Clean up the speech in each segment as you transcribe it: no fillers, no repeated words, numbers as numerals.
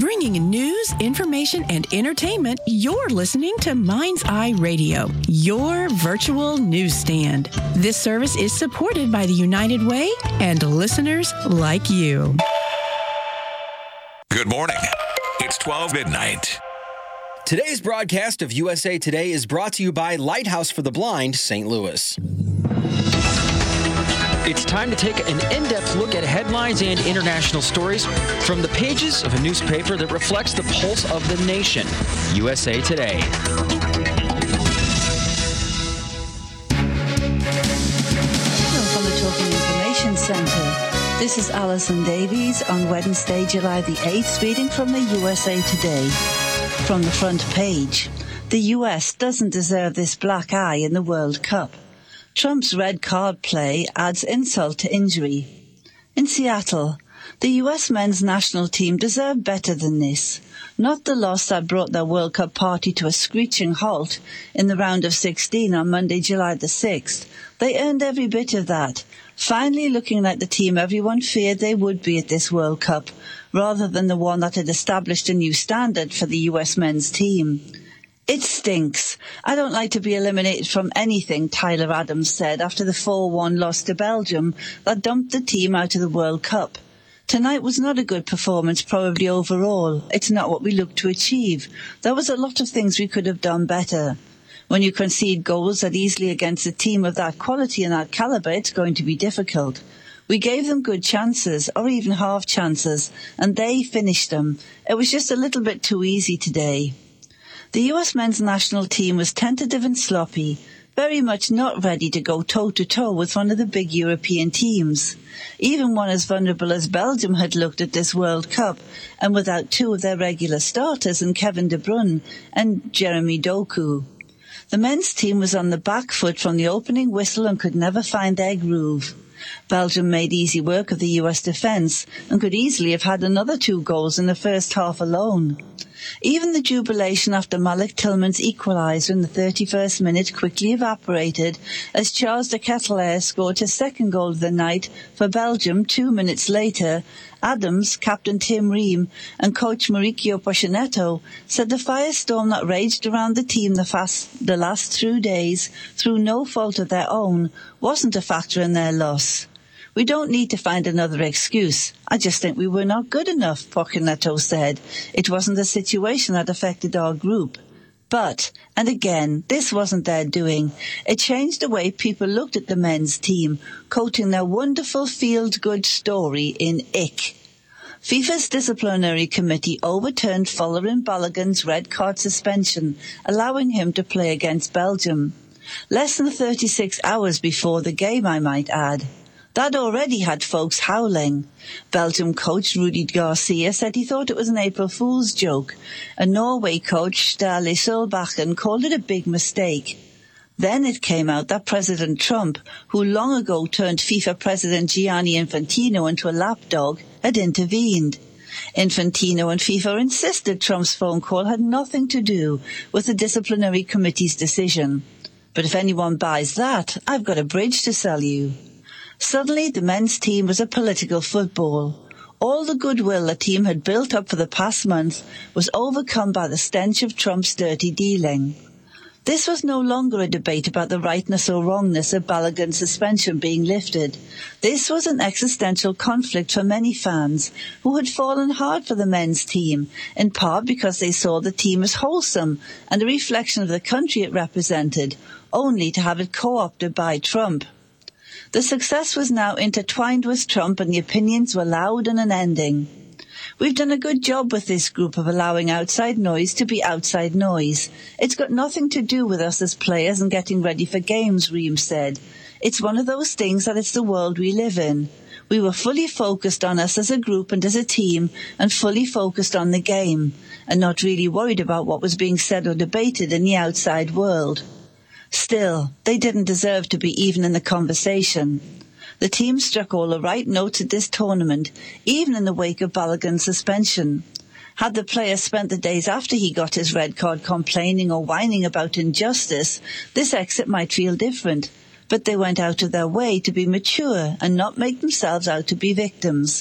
Bringing news, information, and entertainment, you're listening to Mind's Eye Radio, your virtual newsstand. This service is supported by the United Way and listeners like you. Good morning. It's 12 midnight. Today's broadcast of USA Today is brought to you by Lighthouse for the Blind, St. Louis. It's time to take an in-depth look at headlines and international stories from the pages of a newspaper that reflects the pulse of the nation, USA Today. From the Talking Information Center, this is Alison Davies on Wednesday, July the 8th, reading from the USA Today. From the front page, the U.S. doesn't deserve this black eye in the World Cup. Trump's red card play adds insult to injury. In Seattle, the U.S. men's national team deserved better than this. Not the loss that brought their World Cup party to a screeching halt in the round of 16 on Monday, July the 6th. They earned every bit of that, finally looking like the team everyone feared they would be at this World Cup, rather than the one that had established a new standard for the U.S. men's team. It stinks. I don't like to be eliminated from anything, Tyler Adams said after the 4-1 loss to Belgium that dumped the team out of the World Cup. Tonight was not a good performance, probably overall. It's not what we looked to achieve. There was a lot of things we could have done better. When you concede goals that easily against a team of that quality and that calibre, it's going to be difficult. We gave them good chances, or even half chances, and they finished them. It was just a little bit too easy today. The U.S. men's national team was tentative and sloppy, very much not ready to go toe-to-toe with one of the big European teams. Even one as vulnerable as Belgium had looked at this World Cup, and without two of their regular starters in Kevin De Bruyne and Jeremy Doku. The men's team was on the back foot from the opening whistle and could never find their groove. Belgium made easy work of the U.S. defence and could easily have had another 2 goals in the first half alone. Even the jubilation after Malik Tillman's equaliser in the 31st minute quickly evaporated as Charles de Ketelaere scored his second goal of the night for Belgium 2 minutes later. Adams, Captain Tim Ream and coach Mauricio Pochettino said the firestorm that raged around the team the last 2 days, through no fault of their own, wasn't a factor in their loss. We don't need to find another excuse. I just think we were not good enough, Pochettino said. It wasn't a situation that affected our group. But, and again, this wasn't their doing. It changed the way people looked at the men's team, quoting their wonderful feel-good story in ick. FIFA's disciplinary committee overturned Folarin Balogun's red card suspension, allowing him to play against Belgium. Less than 36 hours before the game, I might add. That already had folks howling. Belgium coach Rudi Garcia said he thought it was an April Fool's joke. And Norway coach Ståle Solbakken called it a big mistake. Then it came out that President Trump, who long ago turned FIFA President Gianni Infantino into a lapdog, had intervened. Infantino and FIFA insisted Trump's phone call had nothing to do with the disciplinary committee's decision. But if anyone buys that, I've got a bridge to sell you. Suddenly, the men's team was a political football. All the goodwill the team had built up for the past month was overcome by the stench of Trump's dirty dealing. This was no longer a debate about the rightness or wrongness of Balogun's suspension being lifted. This was an existential conflict for many fans who had fallen hard for the men's team, in part because they saw the team as wholesome and a reflection of the country it represented, only to have it co-opted by Trump. The success was now intertwined with Trump and the opinions were loud and unending. We've done a good job with this group of allowing outside noise to be outside noise. It's got nothing to do with us as players and getting ready for games, Ream said. It's one of those things that it's the world we live in. We were fully focused on us as a group and as a team and fully focused on the game and not really worried about what was being said or debated in the outside world. Still, they didn't deserve to be even in the conversation. The team struck all the right notes at this tournament, even in the wake of Balogun's suspension. Had the player spent the days after he got his red card complaining or whining about injustice, this exit might feel different. But they went out of their way to be mature and not make themselves out to be victims.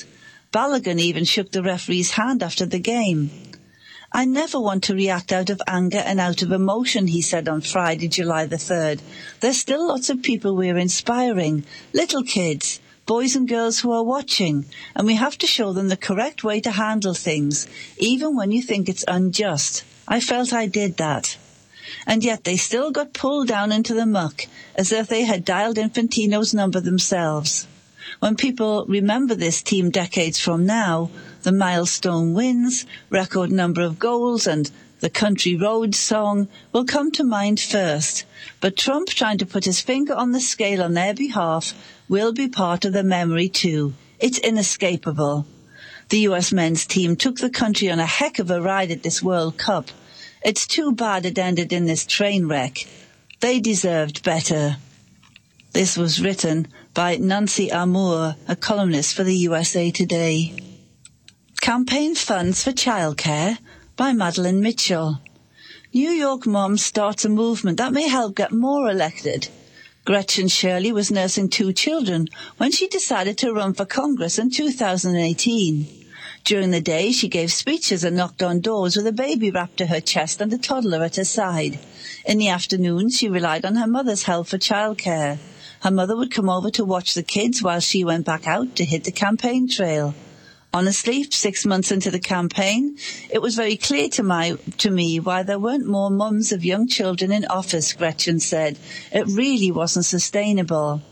Balogun even shook the referee's hand after the game. "I never want to react out of anger and out of emotion," he said on Friday, July the 3rd. "There's still lots of people we're inspiring, little kids, boys and girls who are watching, and we have to show them the correct way to handle things, even when you think it's unjust. I felt I did that." And yet they still got pulled down into the muck, as if they had dialed Infantino's number themselves. When people remember this team decades from now, the milestone wins, record number of goals, and the Country Roads song will come to mind first. But Trump trying to put his finger on the scale on their behalf will be part of the memory too. It's inescapable. The US men's team took the country on a heck of a ride at this World Cup. It's too bad it ended in this train wreck. They deserved better. This was written by Nancy Amour, a columnist for the USA Today. Campaign Funds for Childcare by Madeline Mitchell. New York mom starts a movement that may help get more elected. Gretchen Shirley was nursing 2 children when she decided to run for Congress in 2018. During the day, she gave speeches and knocked on doors with a baby wrapped to her chest and a toddler at her side. In the afternoon, she relied on her mother's help for childcare. Her mother would come over to watch the kids while she went back out to hit the campaign trail. Honestly, 6 months into the campaign, it was very clear to me why there weren't more mums of young children in office, Gretchen said. It really wasn't sustainable.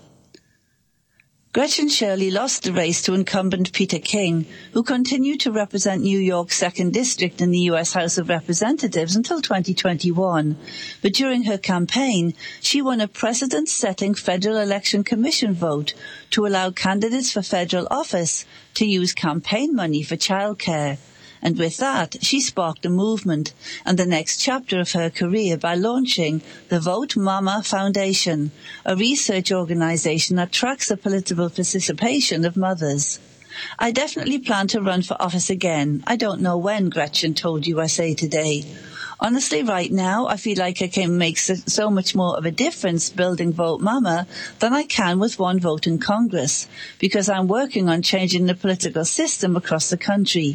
Gretchen Shirley lost the race to incumbent Peter King, who continued to represent New York's 2nd District in the U.S. House of Representatives until 2021. But during her campaign, she won a precedent-setting Federal Election Commission vote to allow candidates for federal office to use campaign money for childcare. And with that, she sparked a movement and the next chapter of her career by launching the Vote Mama Foundation, a research organization that tracks the political participation of mothers. "I definitely plan to run for office again. I don't know when," Gretchen told USA Today. "Honestly, right now, I feel like I can make so much more of a difference building Vote Mama than I can with one vote in Congress, because I'm working on changing the political system across the country."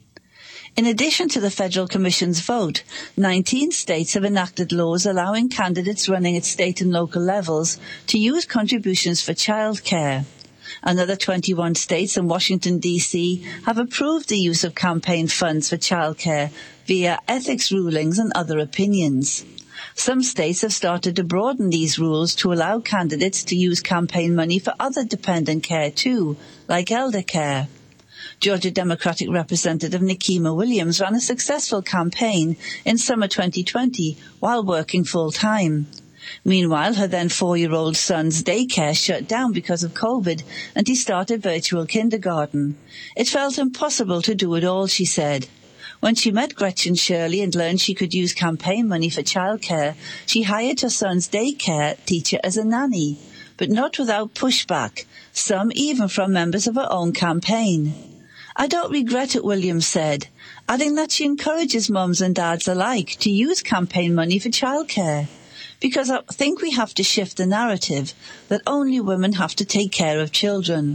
In addition to the Federal Commission's vote, 19 states have enacted laws allowing candidates running at state and local levels to use contributions for childcare. Another 21 states and Washington, D.C. have approved the use of campaign funds for childcare via ethics rulings and other opinions. Some states have started to broaden these rules to allow candidates to use campaign money for other dependent care too, like elder care. Georgia Democratic Representative Nikema Williams ran a successful campaign in summer 2020 while working full-time. Meanwhile, her then 4-year-old son's daycare shut down because of COVID, and he started virtual kindergarten. "It felt impossible to do it all," she said. When she met Gretchen Shirley and learned she could use campaign money for childcare, she hired her son's daycare teacher as a nanny, but not without pushback, some even from members of her own campaign. "I don't regret it," Williams said, adding that she encourages mums and dads alike to use campaign money for childcare, because I think we have to shift the narrative that only women have to take care of children.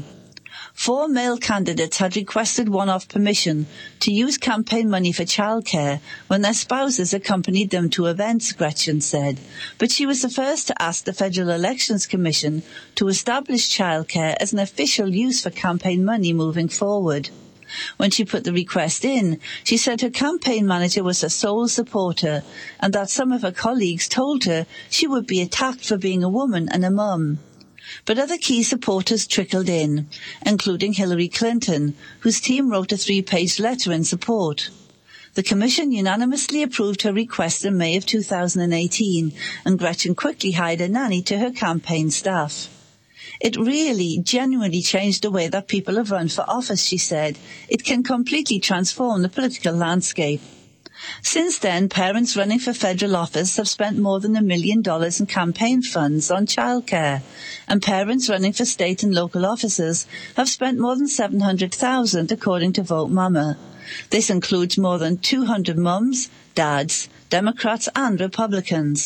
4 male candidates had requested one-off permission to use campaign money for childcare when their spouses accompanied them to events, Gretchen said, but she was the first to ask the Federal Elections Commission to establish childcare as an official use for campaign money moving forward. When she put the request in, she said her campaign manager was her sole supporter and that some of her colleagues told her she would be attacked for being a woman and a mum. But other key supporters trickled in, including Hillary Clinton, whose team wrote a 3-page letter in support. The Commission unanimously approved her request in May of 2018, and Gretchen quickly hired a nanny to her campaign staff. "It really, genuinely changed the way that people have run for office," she said. "It can completely transform the political landscape." Since then, parents running for federal office have spent more than $1 million in campaign funds on childcare, and parents running for state and local offices have spent more than $700,000, according to Vote Mama. This includes more than 200 mums, dads, Democrats and Republicans.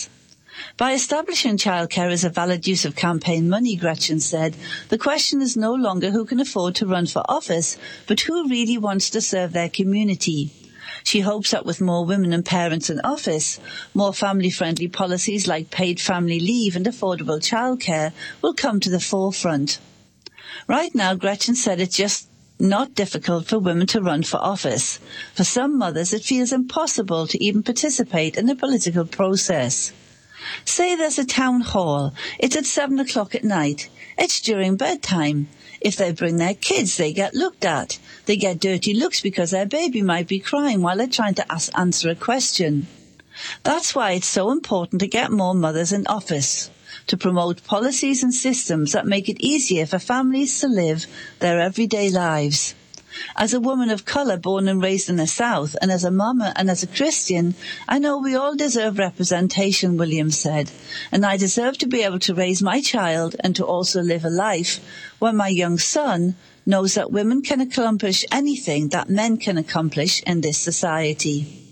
By establishing childcare as a valid use of campaign money, Gretchen said, the question is no longer who can afford to run for office, but who really wants to serve their community. She hopes that with more women and parents in office, more family-friendly policies like paid family leave and affordable childcare will come to the forefront. Right now, Gretchen said it's just not difficult for women to run for office. For some mothers, it feels impossible to even participate in the political process. Say there's a town hall. It's at 7 o'clock at night. It's during bedtime. If they bring their kids, they get looked at. They get dirty looks because their baby might be crying while they're trying to answer a question. That's why it's so important to get more mothers in office, to promote policies and systems that make it easier for families to live their everyday lives. As a woman of colour born and raised in the South, and as a mama and as a Christian, I know we all deserve representation, Williams said, and I deserve to be able to raise my child and to also live a life where my young son knows that women can accomplish anything that men can accomplish in this society.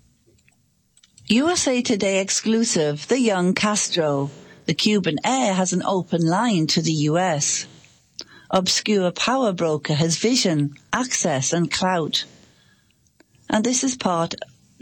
USA Today exclusive, the young Castro. The Cuban heir has an open line to the US. Obscure power broker has vision, access and clout. And this is part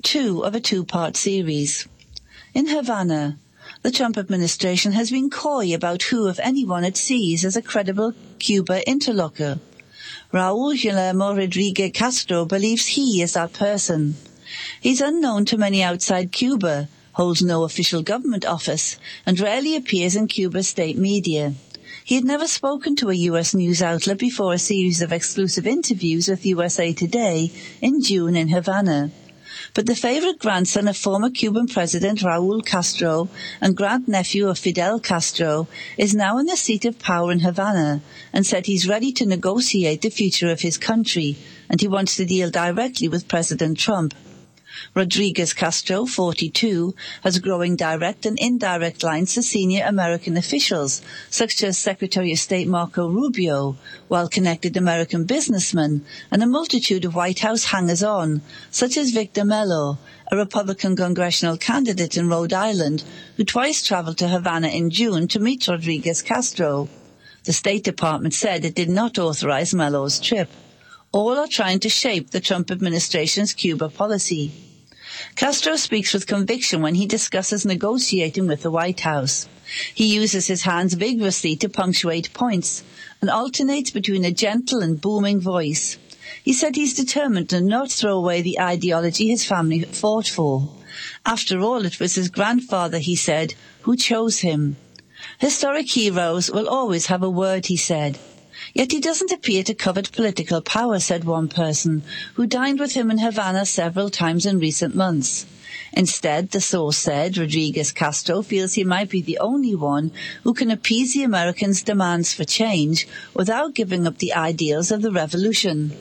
2 of a 2-part series. In Havana, the Trump administration has been coy about who, if anyone, it sees as a credible Cuba interlocutor. Raul Guillermo Rodriguez Castro believes he is that person. He's unknown to many outside Cuba, holds no official government office, and rarely appears in Cuba's state media. He had never spoken to a U.S. news outlet before a series of exclusive interviews with USA Today in June in Havana. But the favorite grandson of former Cuban President Raul Castro and grandnephew of Fidel Castro is now in the seat of power in Havana and said he's ready to negotiate the future of his country, and he wants to deal directly with President Trump. Rodriguez Castro, 42, has growing direct and indirect lines to senior American officials, such as Secretary of State Marco Rubio, well-connected American businessmen, and a multitude of White House hangers-on, such as Victor Mello, a Republican congressional candidate in Rhode Island, who twice traveled to Havana in June to meet Rodriguez Castro. The State Department said it did not authorize Mello's trip. All are trying to shape the Trump administration's Cuba policy. Castro speaks with conviction when he discusses negotiating with the White House. He uses his hands vigorously to punctuate points and alternates between a gentle and booming voice. He said he's determined to not throw away the ideology his family fought for. After all, it was his grandfather, he said, who chose him. Historic heroes will always have a word, he said. Yet he doesn't appear to covet political power, said one person, who dined with him in Havana several times in recent months. Instead, the source said, Rodriguez Castro feels he might be the only one who can appease the Americans' demands for change without giving up the ideals of the revolution.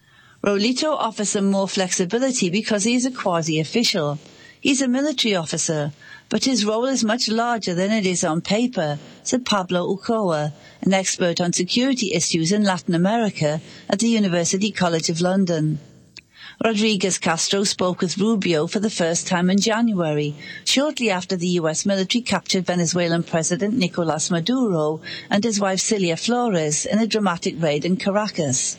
Rolito offers him more flexibility because he is a quasi-official. He's a military officer, but his role is much larger than it is on paper, said Pablo Ucoa, an expert on security issues in Latin America at the University College of London. Rodriguez Castro spoke with Rubio for the first time in January, shortly after the U.S. military captured Venezuelan President Nicolas Maduro and his wife Cilia Flores in a dramatic raid in Caracas.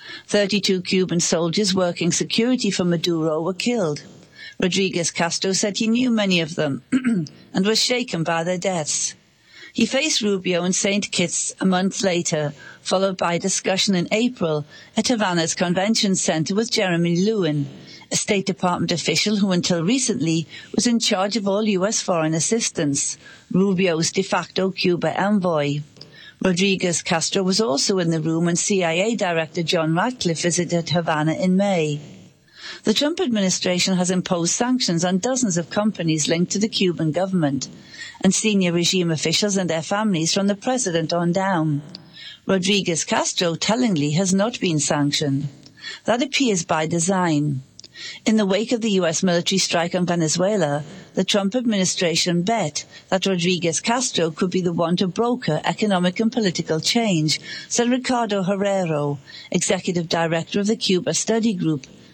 32 Cuban soldiers working security for Maduro were killed. Rodriguez Castro said he knew many of them and was shaken by their deaths. He faced Rubio in St. Kitts a month later, followed by a discussion in April at Havana's Convention Center with Jeremy Lewin, a State Department official who until recently was in charge of all U.S. foreign assistance, Rubio's de facto Cuba envoy. Rodriguez Castro was also in the room when CIA Director John Ratcliffe visited Havana in May. The Trump administration has imposed sanctions on dozens of companies linked to the Cuban government and senior regime officials and their families from the president on down. Rodriguez Castro, tellingly, has not been sanctioned. That appears by design. In the wake of the U.S. military strike on Venezuela, the Trump administration bet that Rodriguez Castro could be the one to broker economic and political change, said Ricardo Herrero, executive director of the Cuba Study Group,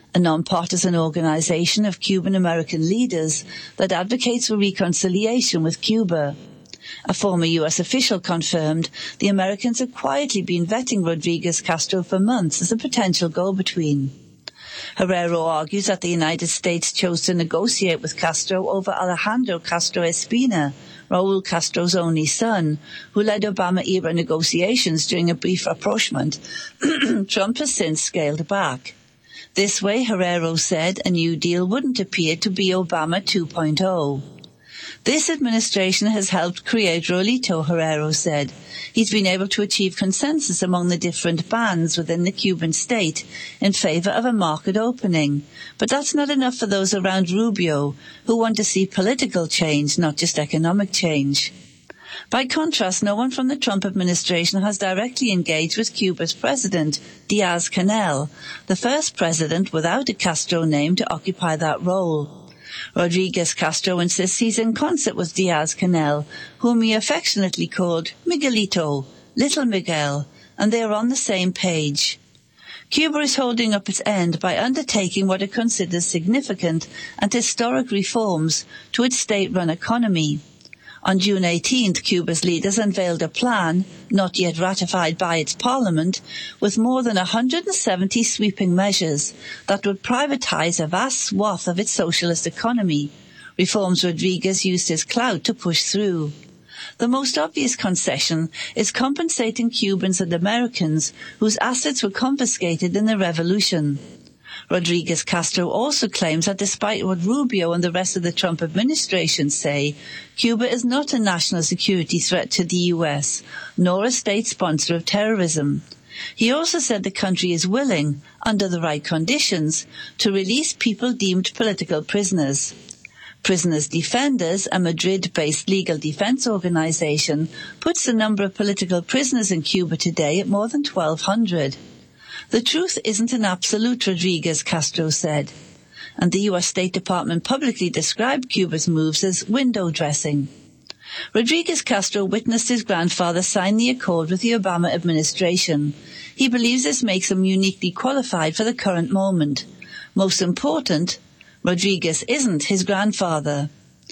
a nonpartisan organization of Cuban-American leaders that advocates for reconciliation with Cuba. A former U.S. official confirmed the Americans have quietly been vetting Rodriguez Castro for months as a potential go-between. Herrero argues that the United States chose to negotiate with Castro over Alejandro Castro Espina, Raul Castro's only son, who led Obama-era negotiations during a brief rapprochement Trump has since scaled back. This way, Herrero said, a new deal wouldn't appear to be Obama 2.0. This administration has helped create Rolito, Herrero said. He's been able to achieve consensus among the different bands within the Cuban state in favor of a market opening. But that's not enough for those around Rubio, who want to see political change, not just economic change. By contrast, no one from the Trump administration has directly engaged with Cuba's president, Diaz-Canel, the first president without a Castro name to occupy that role. Rodriguez Castro insists he's in concert with Diaz-Canel, whom he affectionately called Miguelito, Little Miguel, and they are on the same page. Cuba is holding up its end by undertaking what it considers significant and historic reforms to its state-run economy. On June 18th, Cuba's leaders unveiled a plan, not yet ratified by its parliament, with more than 170 sweeping measures that would privatize a vast swath of its socialist economy, reforms Rodriguez used his clout to push through. The most obvious concession is compensating Cubans and Americans whose assets were confiscated in the revolution. Rodriguez Castro also claims that despite what Rubio and the rest of the Trump administration say, Cuba is not a national security threat to the U.S., nor a state sponsor of terrorism. He also said the country is willing, under the right conditions, to release people deemed political prisoners. Prisoners Defenders, a Madrid-based legal defense organization, puts the number of political prisoners in Cuba today at more than 1,200. The truth isn't an absolute, Rodriguez Castro said, and the U.S. State Department publicly described Cuba's moves as window dressing. Rodriguez Castro witnessed his grandfather sign the accord with the Obama administration. He believes this makes him uniquely qualified for the current moment. Most important, Rodriguez isn't his grandfather.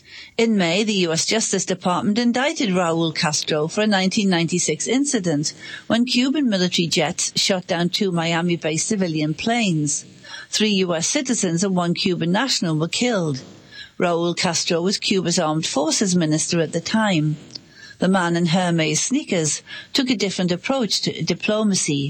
In May, the U.S. Justice Department indicted Raul Castro for a 1996 incident when Cuban military jets shot down 2 Miami-based civilian planes. 3 U.S. citizens and 1 Cuban national were killed. Raul Castro was Cuba's armed forces minister at the time. The man in Hermes sneakers took a different approach to diplomacy.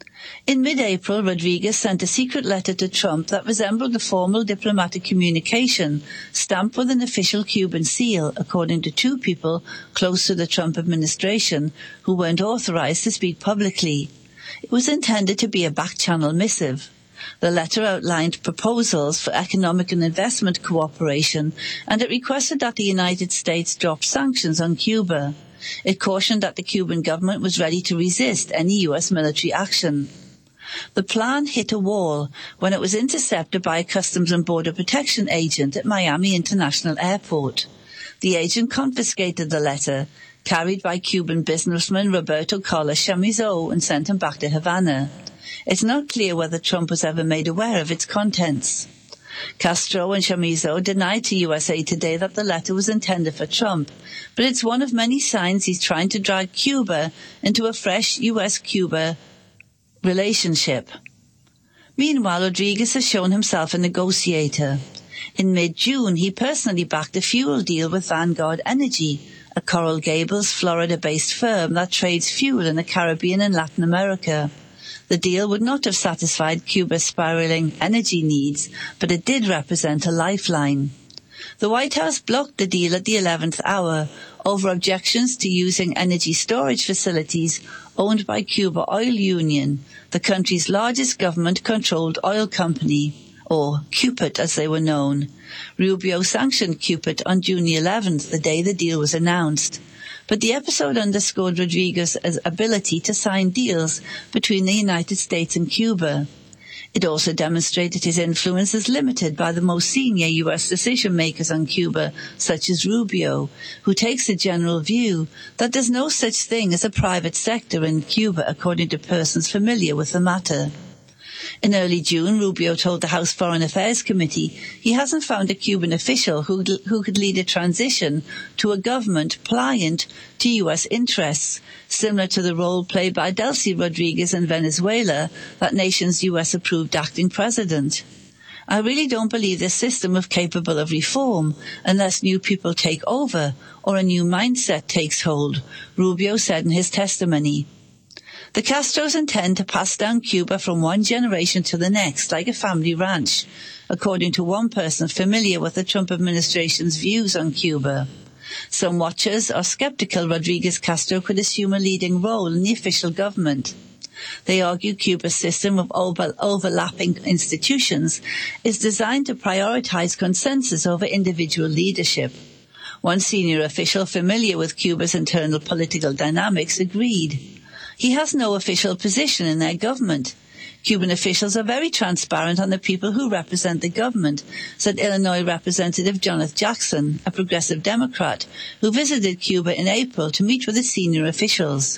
In mid-April, Rodriguez sent a secret letter to Trump that resembled a formal diplomatic communication stamped with an official Cuban seal, according to 2 people close to the Trump administration who weren't authorized to speak publicly. It was intended to be a back-channel missive. The letter outlined proposals for economic and investment cooperation, and it requested that the United States drop sanctions on Cuba. It cautioned that the Cuban government was ready to resist any U.S. military action. The plan hit a wall when it was intercepted by a Customs and Border Protection agent at Miami International Airport. The agent confiscated the letter, carried by Cuban businessman Roberto Carlos Chamizo, and sent him back to Havana. It's not clear whether Trump was ever made aware of its contents. Castro and Chamizo denied to USA Today that the letter was intended for Trump, but it's one of many signs he's trying to drag Cuba into a fresh U.S.-Cuba relationship. Meanwhile, Rodriguez has shown himself a negotiator. In mid-June, he personally backed a fuel deal with Vanguard Energy, a Coral Gables, Florida-based firm that trades fuel in the Caribbean and Latin America. The deal would not have satisfied Cuba's spiraling energy needs, but it did represent a lifeline. The White House blocked the deal at the 11th hour over objections to using energy storage facilities owned by Cuba Oil Union, the country's largest government-controlled oil company, or CUPIT as they were known. Rubio sanctioned CUPIT on June 11th, the day the deal was announced. But the episode underscored Rodriguez's ability to sign deals between the United States and Cuba. It also demonstrated his influence is limited by the most senior U.S. decision-makers on Cuba, such as Rubio, who takes the general view that there's no such thing as a private sector in Cuba, according to persons familiar with the matter. In early June, Rubio told the House Foreign Affairs Committee he hasn't found a Cuban official who could lead a transition to a government pliant to U.S. interests, similar to the role played by Delcy Rodriguez in Venezuela, that nation's U.S.-approved acting president. I really don't believe this system is capable of reform unless new people take over or a new mindset takes hold, Rubio said in his testimony. The Castros intend to pass down Cuba from one generation to the next, like a family ranch, according to one person familiar with the Trump administration's views on Cuba. Some watchers are skeptical Rodriguez Castro could assume a leading role in the official government. They argue Cuba's system of overlapping institutions is designed to prioritize consensus over individual leadership. One senior official familiar with Cuba's internal political dynamics agreed. He has no official position in their government. Cuban officials are very transparent on the people who represent the government, said Illinois Representative Jonathan Jackson, a progressive Democrat, who visited Cuba in April to meet with the senior officials.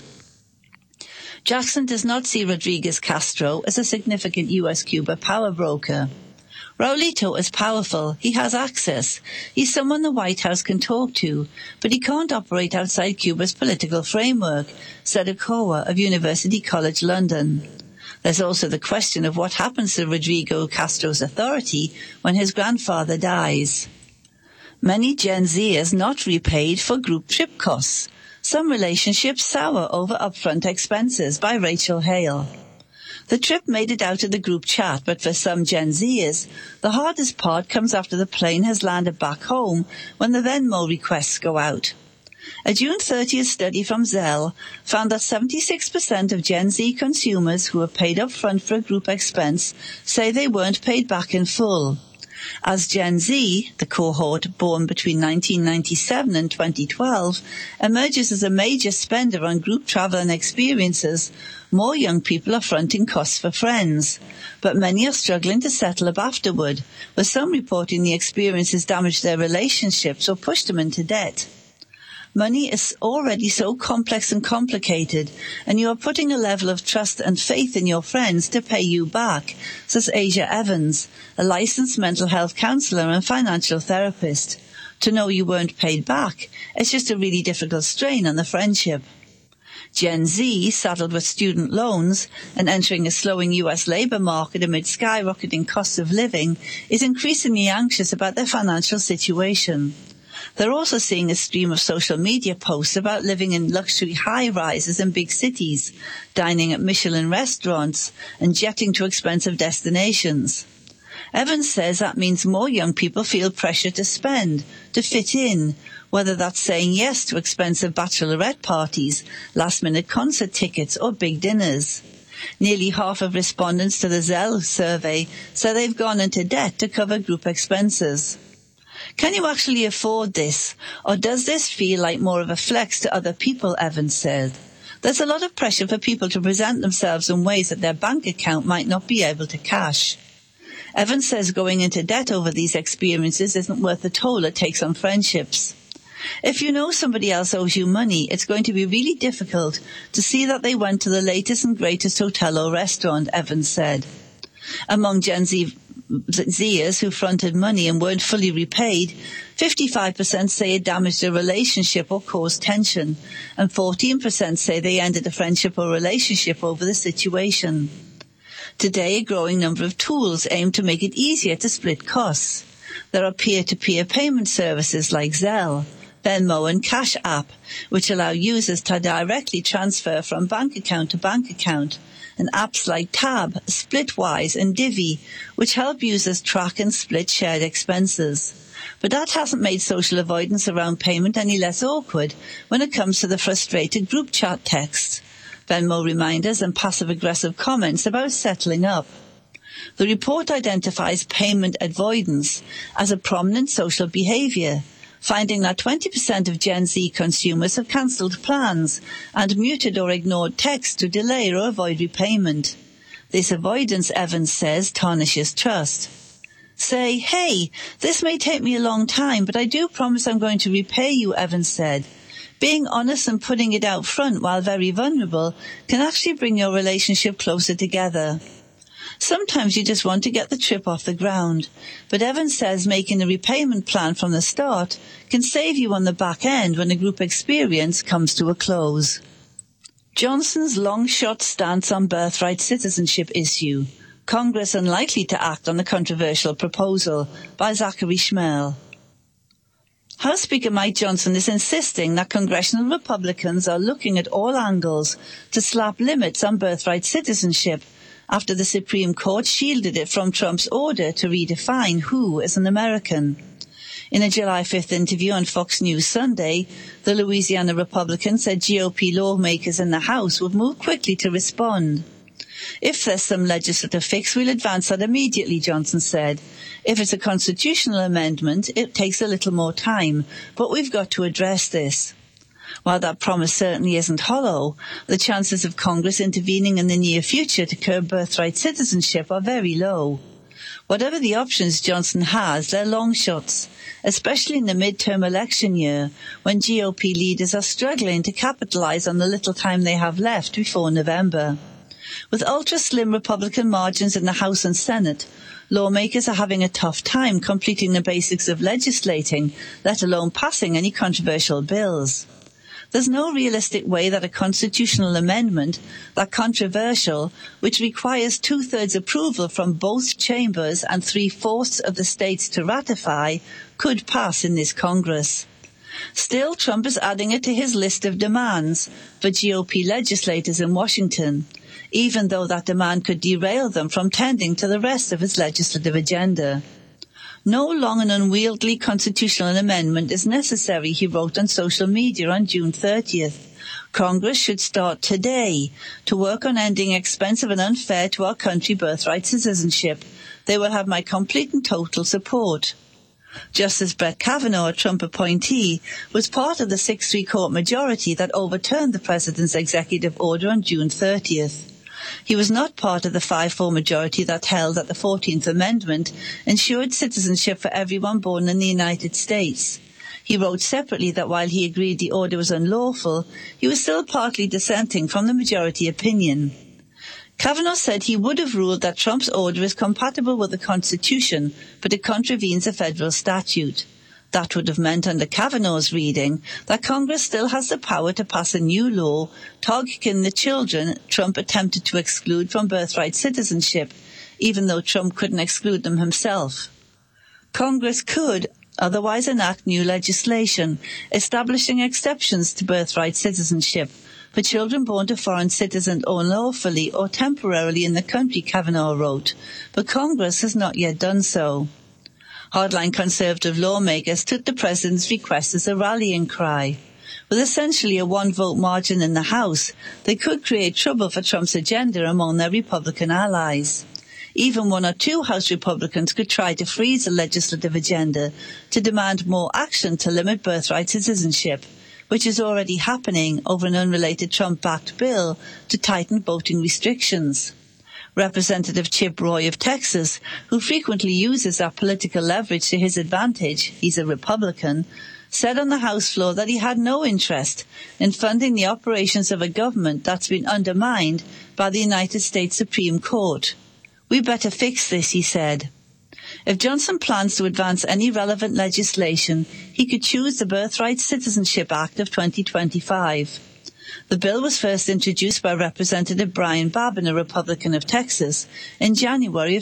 Jackson does not see Rodriguez Castro as a significant U.S.-Cuba power broker. Raulito is powerful. He has access. He's someone the White House can talk to, but he can't operate outside Cuba's political framework, said Okowa of University College London. There's also the question of what happens to Rodrigo Castro's authority when his grandfather dies. Many Gen Zers not repaid for group trip costs. Some relationships sour over upfront expenses, by Rachel Hale. The trip made it out of the group chat, but for some Gen Zers, the hardest part comes after the plane has landed back home when the Venmo requests go out. A June 30th study from Zelle found that 76% of Gen Z consumers who were paid up front for a group expense say they weren't paid back in full. As Gen Z, the cohort born between 1997 and 2012, emerges as a major spender on group travel and experiences, more young people are fronting costs for friends. But many are struggling to settle up afterward, with some reporting the experiences damaged their relationships or pushed them into debt. Money is already so complex and complicated, and you are putting a level of trust and faith in your friends to pay you back, says Asia Evans, a licensed mental health counselor and financial therapist. To know you weren't paid back, it's just a really difficult strain on the friendship. Gen Z, saddled with student loans and entering a slowing U.S. labor market amid skyrocketing costs of living, is increasingly anxious about their financial situation. They're also seeing a stream of social media posts about living in luxury high-rises in big cities, dining at Michelin restaurants, and jetting to expensive destinations. Evans says that means more young people feel pressure to spend, to fit in, whether that's saying yes to expensive bachelorette parties, last-minute concert tickets, or big dinners. Nearly half of respondents to the Zelle survey say they've gone into debt to cover group expenses. Can you actually afford this, or does this feel like more of a flex to other people, Evans said. There's a lot of pressure for people to present themselves in ways that their bank account might not be able to cash. Evans says going into debt over these experiences isn't worth the toll it takes on friendships. If you know somebody else owes you money, it's going to be really difficult to see that they went to the latest and greatest hotel or restaurant, Evans said. Among Gen Zers who fronted money and weren't fully repaid, 55% say it damaged a relationship or caused tension, and 14% say they ended a friendship or relationship over the situation. Today, a growing number of tools aim to make it easier to split costs. There are peer-to-peer payment services like Zelle, Venmo and Cash App, which allow users to directly transfer from bank account to bank account, and apps like Tab, Splitwise and Divvy, which help users track and split shared expenses. But that hasn't made social avoidance around payment any less awkward when it comes to the frustrated group chat texts, Venmo reminders and passive-aggressive comments about settling up. The report identifies payment avoidance as a prominent social behavior, finding that 20% of Gen Z consumers have cancelled plans and muted or ignored texts to delay or avoid repayment. This avoidance, Evans says, tarnishes trust. Say, hey, this may take me a long time, but I do promise I'm going to repay you, Evans said. Being honest and putting it out front while very vulnerable can actually bring your relationship closer together. Sometimes you just want to get the trip off the ground, but Evans says making a repayment plan from the start can save you on the back end when a group experience comes to a close. Johnson's long-shot stance on birthright citizenship issue. Congress unlikely to act on the controversial proposal, by Zachary Schmel. House Speaker Mike Johnson is insisting that congressional Republicans are looking at all angles to slap limits on birthright citizenship after the Supreme Court shielded it from Trump's order to redefine who is an American. In a July 5th interview on Fox News Sunday, the Louisiana Republican said GOP lawmakers in the House would move quickly to respond. If there's some legislative fix, we'll advance that immediately, Johnson said. If it's a constitutional amendment, it takes a little more time, but we've got to address this. While that promise certainly isn't hollow, the chances of Congress intervening in the near future to curb birthright citizenship are very low. Whatever the options Johnson has, they're long shots, especially in the midterm election year, when GOP leaders are struggling to capitalize on the little time they have left before November. With ultra-slim Republican margins in the House and Senate, lawmakers are having a tough time completing the basics of legislating, let alone passing any controversial bills. There's no realistic way that a constitutional amendment, that controversial, which requires 2/3 approval from both chambers and 3/4 of the states to ratify, could pass in this Congress. Still, Trump is adding it to his list of demands for GOP legislators in Washington, even though that demand could derail them from tending to the rest of his legislative agenda. No long and unwieldy constitutional amendment is necessary, he wrote on social media on June 30th. Congress should start today to work on ending expensive and unfair to our country birthright citizenship. They will have my complete and total support. Justice Brett Kavanaugh, a Trump appointee, was part of the 6-3 court majority that overturned the president's executive order on June 30th. He was not part of the 5-4 majority that held that the 14th Amendment ensured citizenship for everyone born in the United States. He wrote separately that while he agreed the order was unlawful, he was still partly dissenting from the majority opinion. Kavanaugh said he would have ruled that Trump's order is compatible with the Constitution, but it contravenes a federal statute. That would have meant, under Kavanaugh's reading, that Congress still has the power to pass a new law targeting the children Trump attempted to exclude from birthright citizenship, even though Trump couldn't exclude them himself. Congress could otherwise enact new legislation establishing exceptions to birthright citizenship for children born to foreign citizens unlawfully or temporarily in the country, Kavanaugh wrote, but Congress has not yet done so. Hardline conservative lawmakers took the president's request as a rallying cry. With essentially a 1-vote margin in the House, they could create trouble for Trump's agenda among their Republican allies. Even 1 or 2 House Republicans could try to freeze the legislative agenda to demand more action to limit birthright citizenship, which is already happening over an unrelated Trump-backed bill to tighten voting restrictions. Representative Chip Roy of Texas, who frequently uses that political leverage to his advantage, he's a Republican, said on the House floor that he had no interest in funding the operations of a government that's been undermined by the United States Supreme Court. We better fix this, he said. If Johnson plans to advance any relevant legislation, he could choose the Birthright Citizenship Act of 2025. The bill was first introduced by Representative Brian Babin, a Republican of Texas, in January of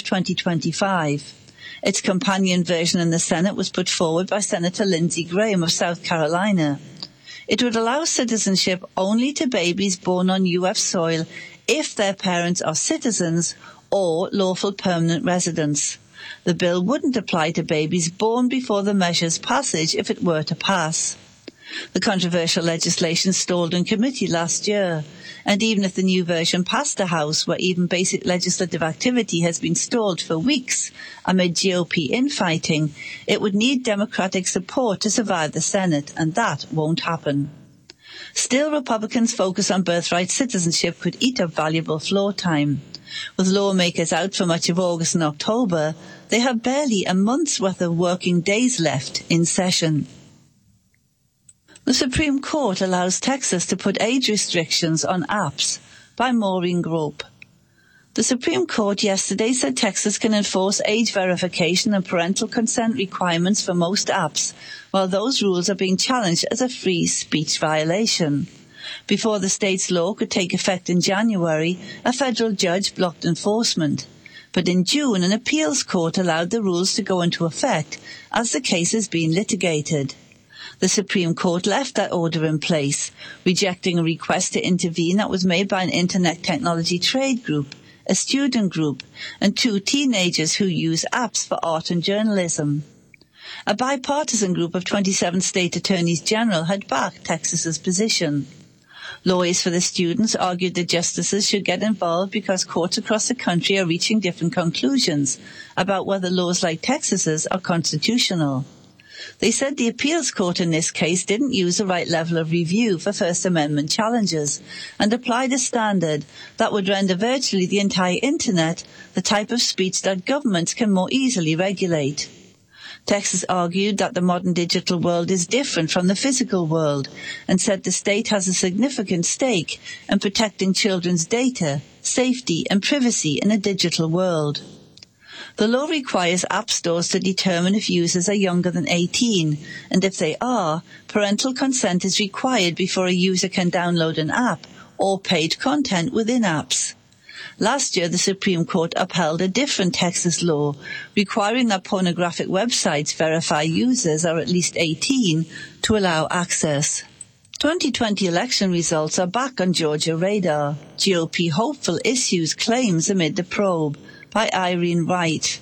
2025. Its companion version in the Senate was put forward by Senator Lindsey Graham of South Carolina. It would allow citizenship only to babies born on U.S. soil if their parents are citizens or lawful permanent residents. The bill wouldn't apply to babies born before the measure's passage if it were to pass. The controversial legislation stalled in committee last year, and even if the new version passed the House, where even basic legislative activity has been stalled for weeks amid GOP infighting, it would need Democratic support to survive the Senate, and that won't happen. Still, Republicans' focus on birthright citizenship could eat up valuable floor time. With lawmakers out for much of August and October, they have barely a month's worth of working days left in session. The Supreme Court allows Texas to put age restrictions on apps, by Maureen Grope. The Supreme Court yesterday said Texas can enforce age verification and parental consent requirements for most apps, while those rules are being challenged as a free speech violation. Before the state's law could take effect in January, a federal judge blocked enforcement. But in June, an appeals court allowed the rules to go into effect as the case is being litigated. The Supreme Court left that order in place, rejecting a request to intervene that was made by an internet technology trade group, a student group, and 2 teenagers who use apps for art and journalism. A bipartisan group of 27 state attorneys general had backed Texas's position. Lawyers for the students argued that justices should get involved because courts across the country are reaching different conclusions about whether laws like Texas's are constitutional. They said the appeals court in this case didn't use the right level of review for First Amendment challenges and applied a standard that would render virtually the entire Internet the type of speech that governments can more easily regulate. Texas argued that the modern digital world is different from the physical world and said the state has a significant stake in protecting children's data, safety, and privacy in a digital world. The law requires app stores to determine if users are younger than 18, and if they are, parental consent is required before a user can download an app or paid content within apps. Last year, the Supreme Court upheld a different Texas law requiring that pornographic websites verify users are at least 18 to allow access. 2020 election results are back on Georgia radar. GOP hopeful issues claims amid the probe, by Irene Wright.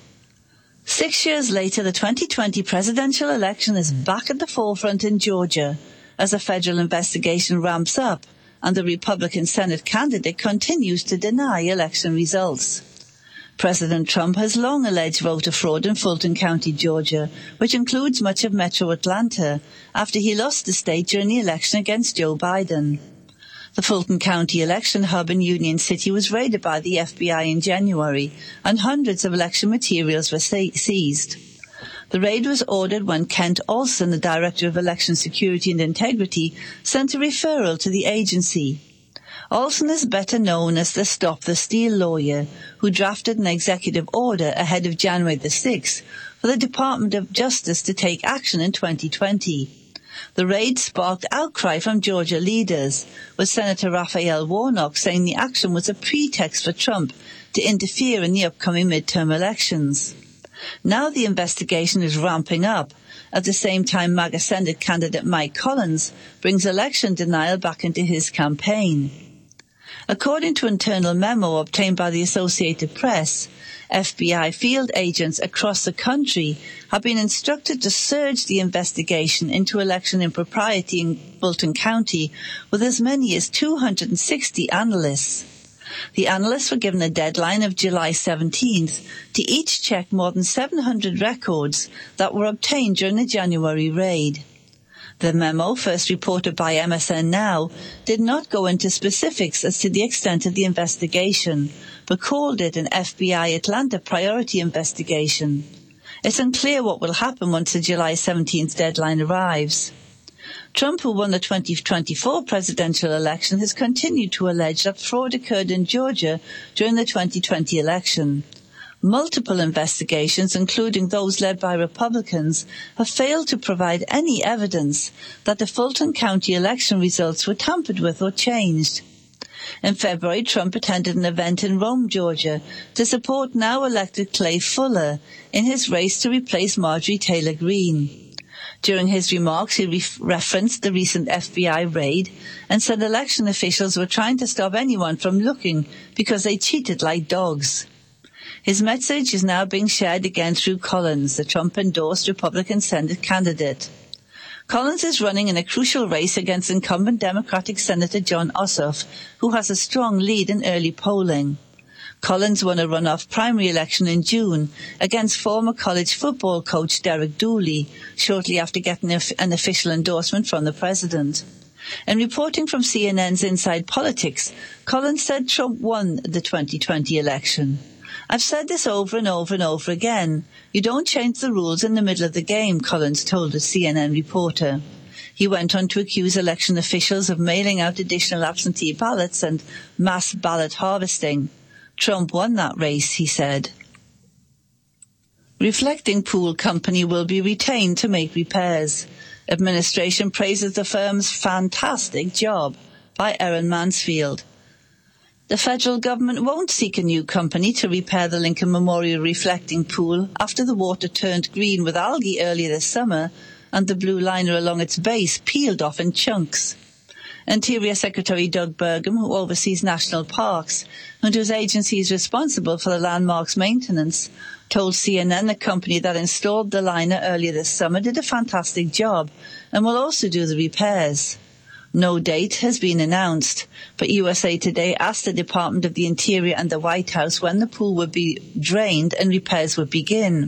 6 years later, the 2020 presidential election is back at the forefront in Georgia as a federal investigation ramps up and the Republican Senate candidate continues to deny election results. President Trump has long alleged voter fraud in Fulton County, Georgia, which includes much of metro Atlanta, after he lost the state during the election against Joe Biden. The Fulton County election hub in Union City was raided by the FBI in January, and hundreds of election materials were seized. The raid was ordered when Kent Olson, the Director of Election Security and Integrity, sent a referral to the agency. Olson is better known as the Stop the Steal lawyer, who drafted an executive order ahead of January the 6th for the Department of Justice to take action in 2020. The raid sparked outcry from Georgia leaders, with Senator Raphael Warnock saying the action was a pretext for Trump to interfere in the upcoming midterm elections. Now the investigation is ramping up. At the same time, MAGA Senate candidate Mike Collins brings election denial back into his campaign. According to an internal memo obtained by the Associated Press, FBI field agents across the country have been instructed to surge the investigation into election impropriety in Fulton County with as many as 260 analysts. The analysts were given a deadline of July 17th to each check more than 700 records that were obtained during the January raid. The memo, first reported by MSN Now, did not go into specifics as to the extent of the investigation, but called it an FBI Atlanta priority investigation. It's unclear what will happen once the July 17th deadline arrives. Trump, who won the 2024 presidential election, has continued to allege that fraud occurred in Georgia during the 2020 election. Multiple investigations, including those led by Republicans, have failed to provide any evidence that the Fulton County election results were tampered with or changed. In February, Trump attended an event in Rome, Georgia, to support now-elected Clay Fuller in his race to replace Marjorie Taylor Greene. During his remarks, he referenced the recent FBI raid and said election officials were trying to stop anyone from looking because they cheated like dogs. His message is now being shared again through Collins, the Trump-endorsed Republican Senate candidate. Collins is running in a crucial race against incumbent Democratic Senator Jon Ossoff, who has a strong lead in early polling. Collins won a runoff primary election in June against former college football coach Derek Dooley, shortly after getting an official endorsement from the president. In reporting from CNN's Inside Politics, Collins said Trump won the 2020 election. "I've said this over and over and over again. You don't change the rules in the middle of the game," Collins told a CNN reporter. He went on to accuse election officials of mailing out additional absentee ballots and mass ballot harvesting. Trump won that race, he said. Reflecting Pool Company will be retained to make repairs. Administration praises the firm's fantastic job, by Erin Mansfield. The federal government won't seek a new company to repair the Lincoln Memorial reflecting pool after the water turned green with algae earlier this summer and the blue liner along its base peeled off in chunks. Interior Secretary Doug Burgum, who oversees national parks and whose agency is responsible for the landmark's maintenance, told CNN the company that installed the liner earlier this summer did a fantastic job and will also do the repairs. No date has been announced, but USA Today asked the Department of the Interior and the White House when the pool would be drained and repairs would begin.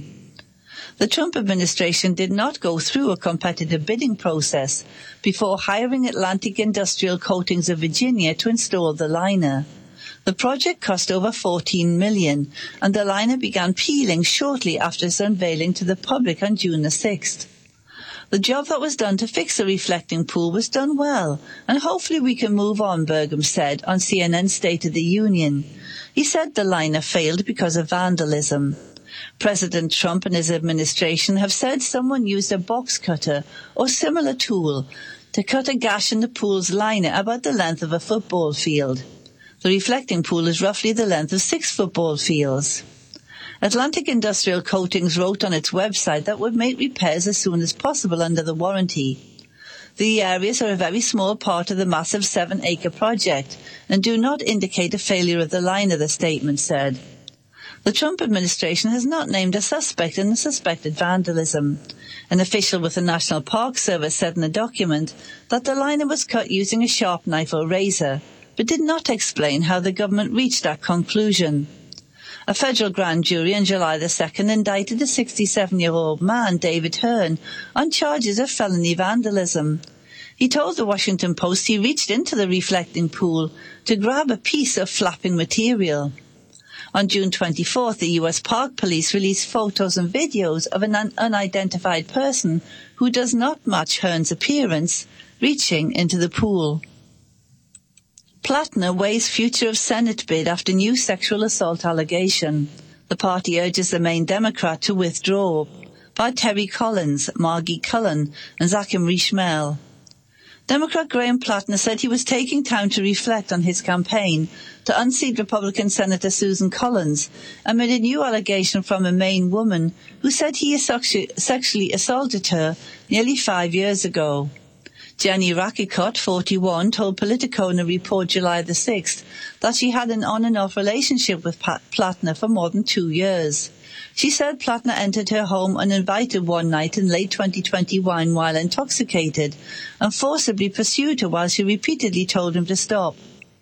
The Trump administration did not go through a competitive bidding process before hiring Atlantic Industrial Coatings of Virginia to install the liner. The project cost over $14 million, and the liner began peeling shortly after its unveiling to the public on June the 6th. The job that was done to fix the reflecting pool was done well, and hopefully we can move on, Burgum said on CNN's State of the Union. He said the liner failed because of vandalism. President Trump and his administration have said someone used a box cutter or similar tool to cut a gash in the pool's liner about the length of a football field. The reflecting pool is roughly the length of 6 football fields. Atlantic Industrial Coatings wrote on its website that would make repairs as soon as possible under the warranty. The areas are a very small part of the massive 7-acre project and do not indicate a failure of the liner, the statement said. The Trump administration has not named a suspect in the suspected vandalism. An official with the National Park Service said in a document that the liner was cut using a sharp knife or razor, but did not explain how the government reached that conclusion. A federal grand jury on July the 2nd indicted a 67-year-old man, David Hearn, on charges of felony vandalism. He told the Washington Post he reached into the reflecting pool to grab a piece of flapping material. On June 24th, the U.S. Park Police released photos and videos of an unidentified person who does not match Hearn's appearance reaching into the pool. Plattner weighs future of Senate bid after new sexual assault allegation. The party urges the Maine Democrat to withdraw. By Terry Collins, Margie Cullen, and Zacham Rishmel. Democrat Graham Plattner said he was taking time to reflect on his campaign to unseat Republican Senator Susan Collins amid a new allegation from a Maine woman who said he sexually assaulted her nearly 5 years ago. Jenny Rakicot, 41, told Politico in a report July the 6th that she had an on-and-off relationship with Plattner for more than 2 years. She said Plattner entered her home uninvited one night in late 2021 while intoxicated and forcibly pursued her while she repeatedly told him to stop.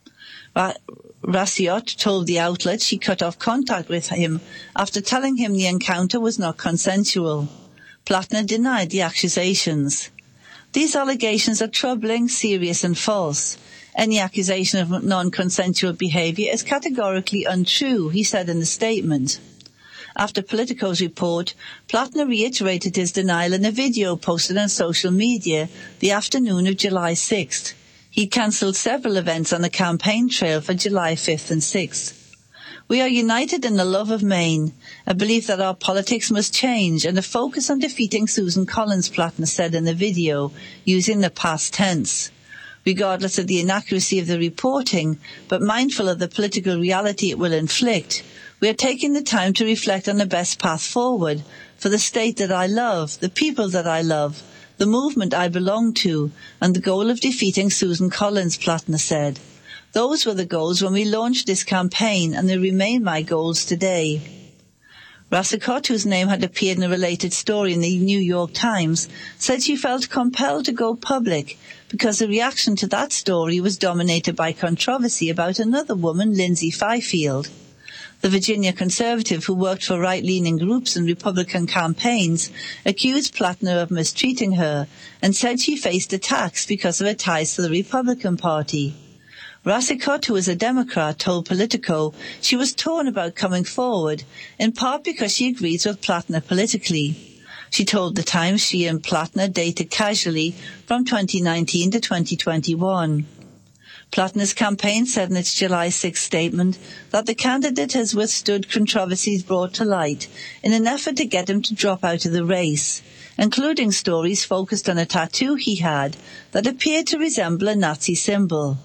Raciot told the outlet she cut off contact with him after telling him the encounter was not consensual. Plattner denied the accusations. These allegations are troubling, serious and false. Any accusation of non-consensual behavior is categorically untrue, he said in the statement. After Politico's report, Plattner reiterated his denial in a video posted on social media the afternoon of July 6th. He cancelled several events on the campaign trail for July 5th and 6th. We are united in the love of Maine, a belief that our politics must change, and a focus on defeating Susan Collins, Plattner said in the video, using the past tense. Regardless of the inaccuracy of the reporting, but mindful of the political reality it will inflict, we are taking the time to reflect on the best path forward for the state that I love, the people that I love, the movement I belong to, and the goal of defeating Susan Collins, Plattner said. Those were the goals when we launched this campaign, and they remain my goals today. Rassicot, whose name had appeared in a related story in the New York Times, said she felt compelled to go public because the reaction to that story was dominated by controversy about another woman, Lindsay Fifield. The Virginia conservative who worked for right-leaning groups and Republican campaigns accused Plattner of mistreating her and said she faced attacks because of her ties to the Republican Party. Rassicot, who is a Democrat, told Politico she was torn about coming forward, in part because she agrees with Plattner politically. She told The Times she and Plattner dated casually from 2019 to 2021. Plattner's campaign said in its July 6 statement that the candidate has withstood controversies brought to light in an effort to get him to drop out of the race, including stories focused on a tattoo he had that appeared to resemble a Nazi symbol.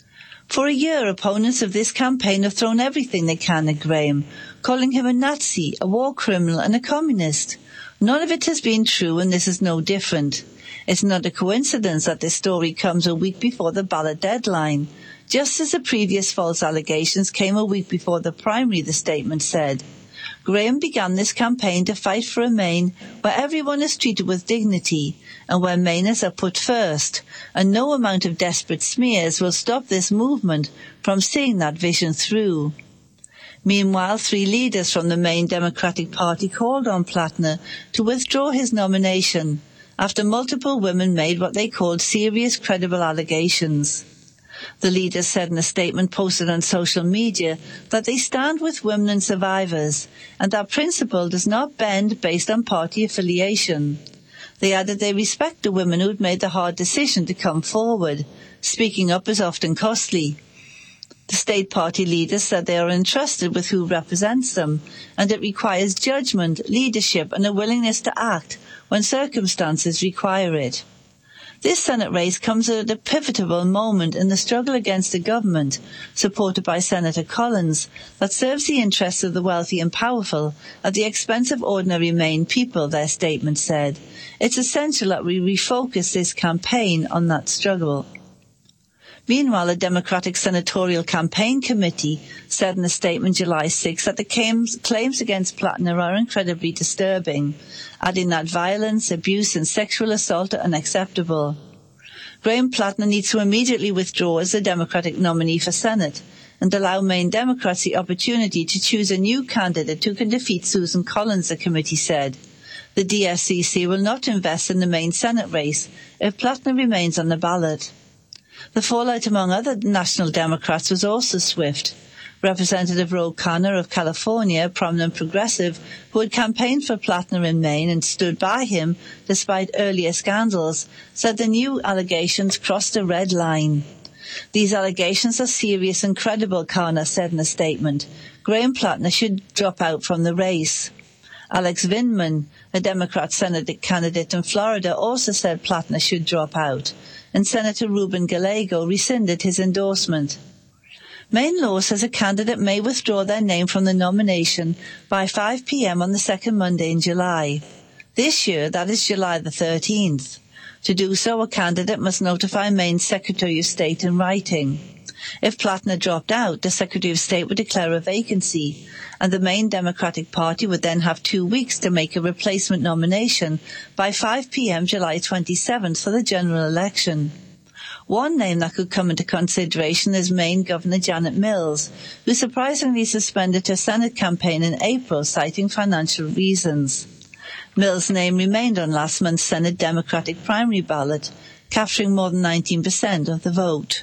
For a year, opponents of this campaign have thrown everything they can at Graham, calling him a Nazi, a war criminal and a communist. None of it has been true, and this is no different. It's not a coincidence that this story comes a week before the ballot deadline, just as the previous false allegations came a week before the primary, the statement said. Graham began this campaign to fight for a Maine where everyone is treated with dignity and where Mainers are put first, and no amount of desperate smears will stop this movement from seeing that vision through. Meanwhile, 3 leaders from the Maine Democratic Party called on Plattner to withdraw his nomination after multiple women made what they called serious, credible allegations. The leaders said in a statement posted on social media that they stand with women and survivors, and that principle does not bend based on party affiliation. They added they respect the women who'd made the hard decision to come forward. Speaking up is often costly. The state party leaders said they are entrusted with who represents them, and it requires judgment, leadership, and a willingness to act when circumstances require it. This Senate race comes at a pivotal moment in the struggle against a government, supported by Senator Collins, that serves the interests of the wealthy and powerful at the expense of ordinary Maine people, their statement said. It's essential that we refocus this campaign on that struggle. Meanwhile, a Democratic Senatorial Campaign Committee said in a statement July 6 that the claims against Plattner are incredibly disturbing, adding that violence, abuse and sexual assault are unacceptable. Graham Plattner needs to immediately withdraw as the Democratic nominee for Senate and allow Maine Democrats the opportunity to choose a new candidate who can defeat Susan Collins, the committee said. The DSCC will not invest in the Maine Senate race if Plattner remains on the ballot. The fallout among other national Democrats was also swift. Representative Ro Khanna of California, a prominent progressive who had campaigned for Plattner in Maine and stood by him despite earlier scandals, said the new allegations crossed a red line. These allegations are serious and credible, Khanna said in a statement. Graham Plattner should drop out from the race. Alex Vindman, a Democrat Senate candidate in Florida, also said Plattner should drop out, and Senator Ruben Gallego rescinded his endorsement. Maine law says a candidate may withdraw their name from the nomination by 5 p.m. on the second Monday in July. This year, that is July the 13th. To do so, a candidate must notify Maine's Secretary of State in writing. If Plattner dropped out, the Secretary of State would declare a vacancy, and the Maine Democratic Party would then have 2 weeks to make a replacement nomination by 5 p.m. July 27th for the general election. One name that could come into consideration is Maine Governor Janet Mills, who surprisingly suspended her Senate campaign in April, citing financial reasons. Mills' name remained on last month's Senate Democratic primary ballot, capturing more than 19% of the vote.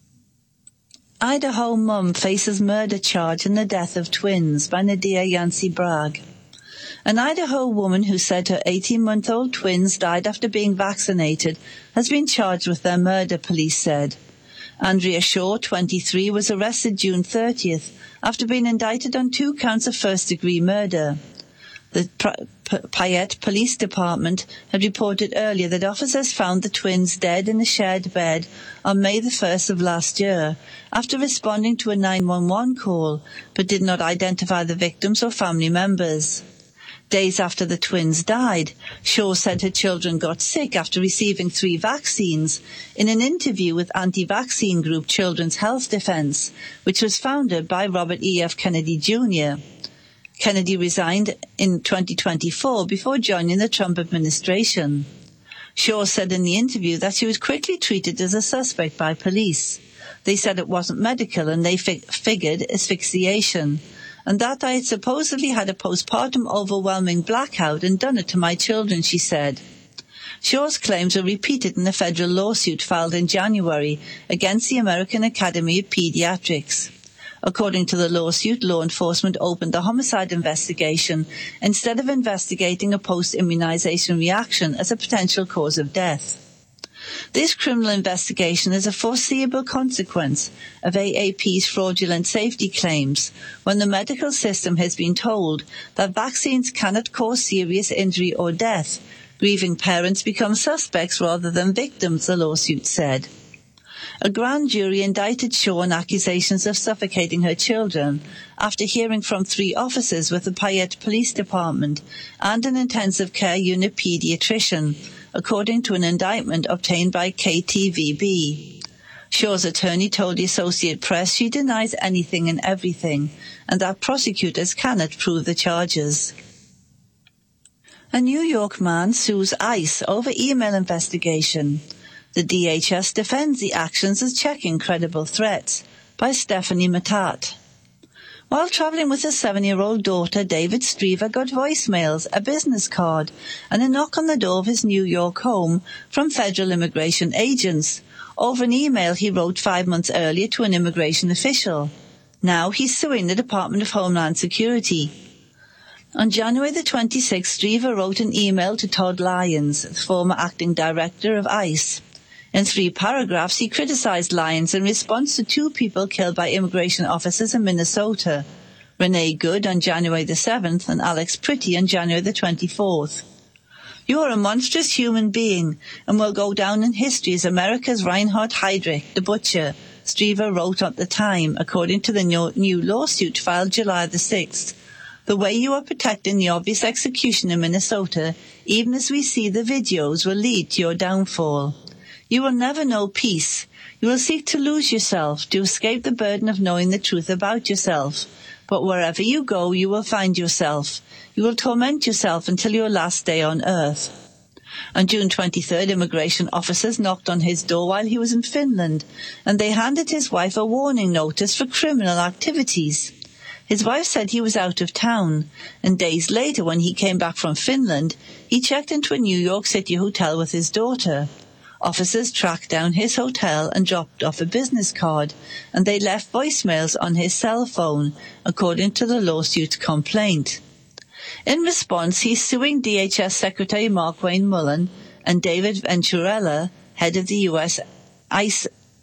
Idaho mum faces murder charge in the death of twins by Nadia Yancey Bragg. An Idaho woman who said her 18-month-old twins died after being vaccinated has been charged with their murder, police said. Andrea Shaw, 23, was arrested June 30th after being indicted on 2 counts of first-degree murder. The Payette Police Department had reported earlier that officers found the twins dead in a shared bed on May the 1st of last year after responding to a 911 call, but did not identify the victims or family members. Days after the twins died, Shaw said her children got sick after receiving 3 vaccines in an interview with anti-vaccine group Children's Health Defense, which was founded by Robert E. F. Kennedy, Jr. Kennedy resigned in 2024 before joining the Trump administration. Shaw said in the interview that she was quickly treated as a suspect by police. They said it wasn't medical and they figured asphyxiation, and that I had supposedly had a postpartum overwhelming blackout and done it to my children, she said. Shaw's claims were repeated in a federal lawsuit filed in January against the American Academy of Pediatrics. According to the lawsuit, law enforcement opened a homicide investigation instead of investigating a post-immunization reaction as a potential cause of death. This criminal investigation is a foreseeable consequence of AAP's fraudulent safety claims when the medical system has been told that vaccines cannot cause serious injury or death. Grieving parents become suspects rather than victims, the lawsuit said. A grand jury indicted Shaw on accusations of suffocating her children after hearing from 3 officers with the Payette Police Department and an intensive care unit pediatrician, according to an indictment obtained by KTVB. Shaw's attorney told the Associated Press she denies anything and everything, and that prosecutors cannot prove the charges. A New York man sues ICE over email investigation. The DHS defends the actions as checking credible threats, by Stephanie Matat. While traveling with his 7-year-old daughter, David Striever got voicemails, a business card, and a knock on the door of his New York home from federal immigration agents over an email he wrote 5 months earlier to an immigration official. Now he's suing the Department of Homeland Security. On January the 26th, Striever wrote an email to Todd Lyons, the former acting director of ICE. In 3 paragraphs, he criticized Lyons in response to 2 people killed by immigration officers in Minnesota, Renee Good on January the 7th and Alex Pretty on January the 24th. You are a monstrous human being and will go down in history as America's Reinhard Heydrich, the butcher, Striever wrote at the time, according to the new lawsuit filed July the 6th. The way you are protecting the obvious execution in Minnesota, even as we see the videos, will lead to your downfall. You will never know peace. You will seek to lose yourself, to escape the burden of knowing the truth about yourself. But wherever you go, you will find yourself. You will torment yourself until your last day on earth. On June 23rd, immigration officers knocked on his door while he was in Finland, and they handed his wife a warning notice for criminal activities. His wife said he was out of town, and days later, when he came back from Finland, he checked into a New York City hotel with his daughter. Officers tracked down his hotel and dropped off a business card, and they left voicemails on his cell phone, according to the lawsuit's complaint. In response, he's suing DHS Secretary Markwayne Mullen and David Venturella, head of the U.S. ICE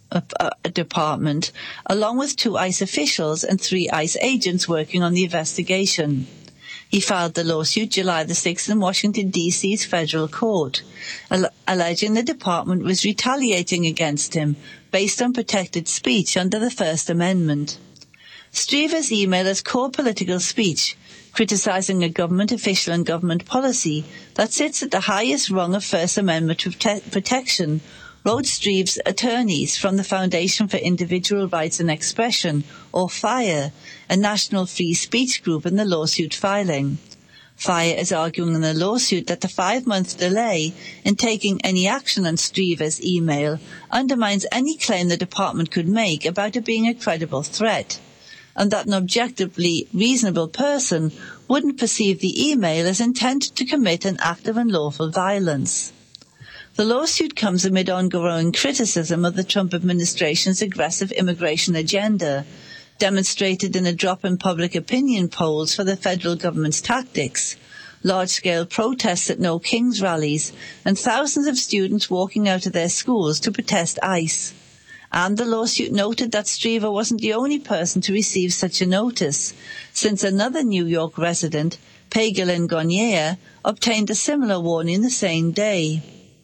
Department, along with 2 ICE officials and 3 ICE agents working on the investigation. He filed the lawsuit July the 6th in Washington, D.C.'s federal court, alleging the department was retaliating against him based on protected speech under the First Amendment. Striever's email is core political speech, criticizing a government official and government policy that sits at the highest rung of First Amendment protection, wrote Striever's attorneys from the Foundation for Individual Rights and Expression, or FIRE, a national free speech group in the lawsuit filing. FIRE is arguing in the lawsuit that the 5-month delay in taking any action on Striever's email undermines any claim the department could make about it being a credible threat, and that an objectively reasonable person wouldn't perceive the email as intended to commit an act of unlawful violence. The lawsuit comes amid ongoing criticism of the Trump administration's aggressive immigration agenda, demonstrated in a drop in public opinion polls for the federal government's tactics, large-scale protests at No Kings rallies, and thousands of students walking out of their schools to protest ICE. And the lawsuit noted that Striever wasn't the only person to receive such a notice, since another New York resident, Pegulin Gonier, obtained a similar warning the same day.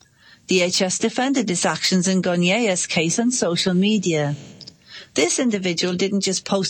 DHS defended its actions in Gonier's case on social media. This individual didn't just post